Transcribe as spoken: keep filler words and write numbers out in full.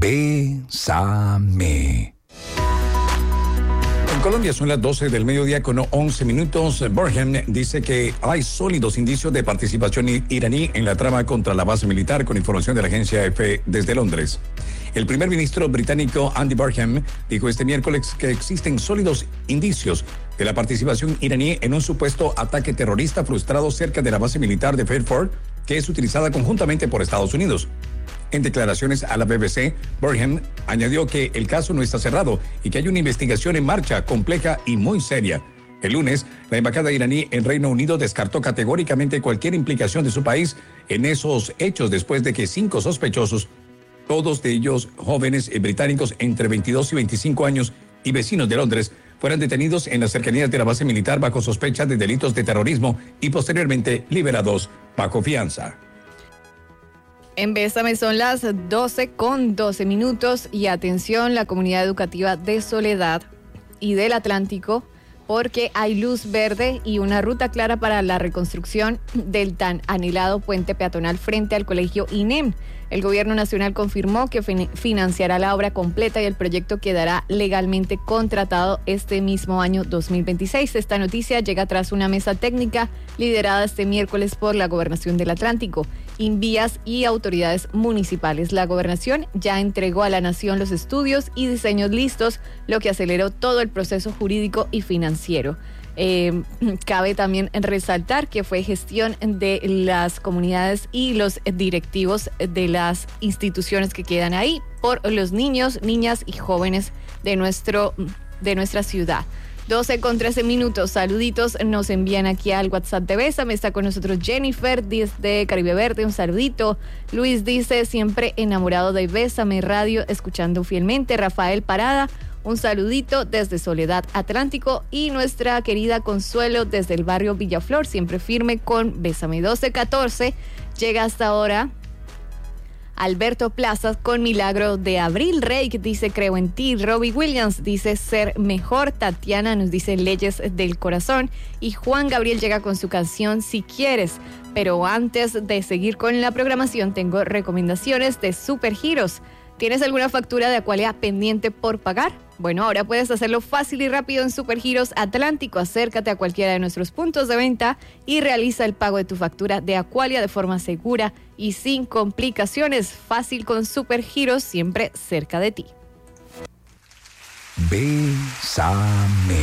Bésame. En Colombia son las doce del mediodía con once minutos. Burham dice que hay sólidos indicios de participación iraní en la trama contra la base militar, con información de la agencia A F P desde Londres. El primer ministro británico Andy Burham dijo este miércoles que existen sólidos indicios de la participación iraní en un supuesto ataque terrorista frustrado cerca de la base militar de Fairford, que es utilizada conjuntamente por Estados Unidos. En declaraciones a la B B C, Burham añadió que el caso no está cerrado y que hay una investigación en marcha compleja y muy seria. El lunes, la embajada iraní en Reino Unido descartó categóricamente cualquier implicación de su país en esos hechos después de que cinco sospechosos, todos de ellos jóvenes británicos entre veintidós y veinticinco años y vecinos de Londres, fueran detenidos en las cercanías de la base militar bajo sospecha de delitos de terrorismo y posteriormente liberados bajo fianza. En Bésame son las doce con doce minutos y atención, la comunidad educativa de Soledad y del Atlántico, porque hay luz verde y una ruta clara para la reconstrucción del tan anhelado puente peatonal frente al colegio I N E M. El gobierno nacional confirmó que fin- financiará la obra completa y el proyecto quedará legalmente contratado este mismo año dos mil veintiséis. Esta noticia llega tras una mesa técnica liderada este miércoles por la Gobernación del Atlántico, Invías y autoridades municipales. La gobernación ya entregó a la nación los estudios y diseños listos, lo que aceleró todo el proceso jurídico y financiero. Eh, cabe también resaltar que fue gestión de las comunidades y los directivos de las instituciones que quedan ahí por los niños, niñas y jóvenes de, nuestro, de nuestra ciudad. doce con trece minutos, saluditos nos envían aquí al WhatsApp de Bésame. Está con nosotros Jennifer desde Caribe Verde, un saludito. Luis dice, siempre enamorado de Bésame Radio, escuchando fielmente. Rafael Parada, un saludito desde Soledad Atlántico. Y nuestra querida Consuelo desde el barrio Villaflor, siempre firme con Bésame. doce catorce, llega hasta ahora Alberto Plazas con Milagro de Abril. Rey dice, creo en ti. Robbie Williams dice, ser mejor. Tatiana nos dice, leyes del corazón. Y Juan Gabriel llega con su canción, Si quieres. Pero antes de seguir con la programación, tengo recomendaciones de Supergiros. ¿Tienes alguna factura de Aqualia pendiente por pagar? Bueno, ahora puedes hacerlo fácil y rápido en Supergiros Atlántico. Acércate a cualquiera de nuestros puntos de venta y realiza el pago de tu factura de Aqualia de forma segura y sin complicaciones. Fácil con Supergiros, siempre cerca de ti. Bésame.